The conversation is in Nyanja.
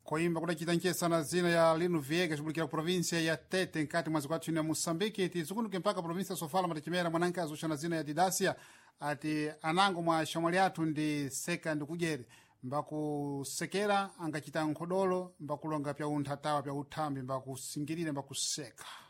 koimba kudachita nchesana zina ya Lino Viega chibulikira provinsia ya Tete nkati mwazi kwathu ya Moçambique tizikunduke mpaka provinsia Sofala matachimera mwananka azushana zina ya Didasia ati anango mwa shamwali athu ndi seka ndi kujere mbakusekera angachita nkhodolo mbakulonga pya unthatawa pya uthambi mbakusingirira mbakuseka